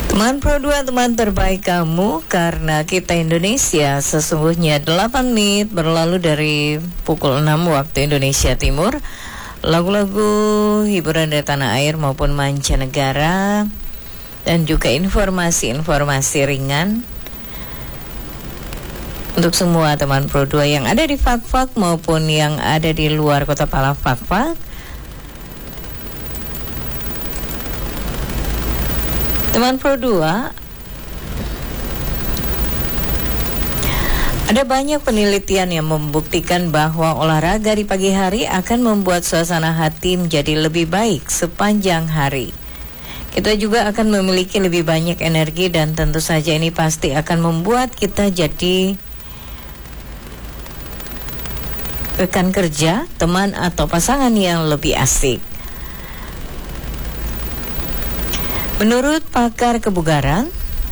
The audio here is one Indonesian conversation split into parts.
Teman Pro 2, teman terbaik kamu, karena kita Indonesia sesungguhnya 8 menit berlalu dari pukul 6 waktu Indonesia Timur. Lagu-lagu hiburan dari tanah air maupun mancanegara, dan juga informasi-informasi ringan untuk semua teman Pro 2 yang ada di Fak-Fak maupun yang ada di luar kota Pala Fak-Fak. Teman Pro 2, ada banyak penelitian yang membuktikan bahwa olahraga di pagi hari akan membuat suasana hati menjadi lebih baik sepanjang hari. Kita juga akan memiliki lebih banyak energi, dan tentu saja ini pasti akan membuat kita jadi rekan kerja, teman atau pasangan yang lebih asik. Menurut pakar kebugaran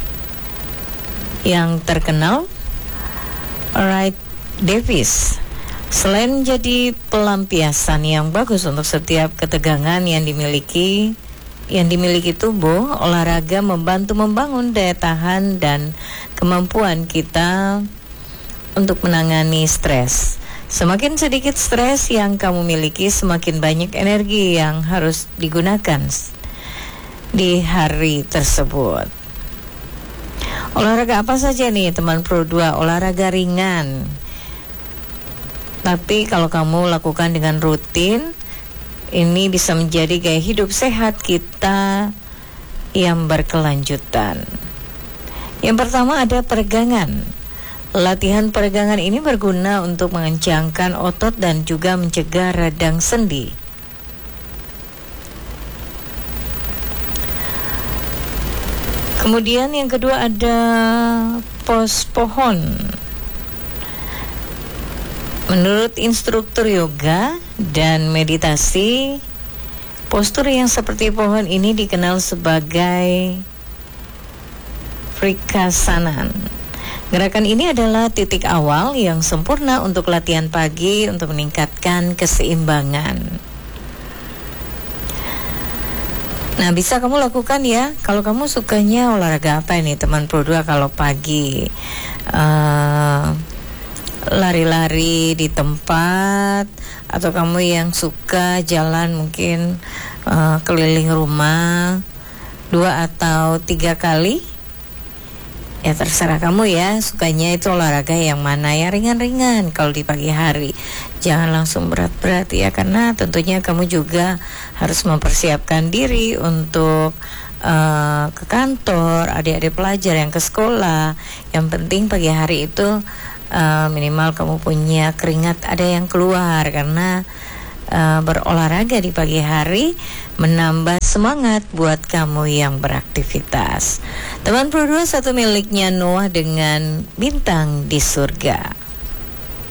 yang terkenal, Wright Davis, selain menjadi pelampiasan yang bagus untuk setiap ketegangan yang dimiliki tubuh, olahraga membantu membangun daya tahan dan kemampuan kita untuk menangani stres. Semakin sedikit stres yang kamu miliki, semakin banyak energi yang harus digunakan di hari tersebut. Olahraga apa saja nih teman Pro 2? Olahraga ringan, tapi kalau kamu lakukan dengan rutin, ini bisa menjadi gaya hidup sehat kita yang berkelanjutan. Yang pertama ada peregangan. Latihan peregangan ini berguna untuk mengencangkan otot dan juga mencegah radang sendi. Kemudian yang kedua ada pos pohon. Menurut instruktur yoga dan meditasi, postur yang seperti pohon ini dikenal sebagai Vrikasanan. Gerakan ini adalah titik awal yang sempurna untuk latihan pagi untuk meningkatkan keseimbangan. Nah, bisa kamu lakukan ya. Kalau kamu sukanya olahraga apa ini teman Pro 2? Kalau pagi lari-lari di tempat, atau kamu yang suka jalan mungkin keliling rumah 2 atau 3 kali, ya terserah kamu ya, sukanya itu olahraga yang mana, yang ringan-ringan kalau di pagi hari. Jangan langsung berat-berat ya, karena tentunya kamu juga harus mempersiapkan diri untuk ke kantor, adik-adik pelajar yang ke sekolah. Yang penting pagi hari itu minimal kamu punya keringat ada yang keluar, karena berolahraga di pagi hari menambah semangat buat kamu yang beraktivitas. Teman Pro 2, satu miliknya Noah dengan Bintang di Surga.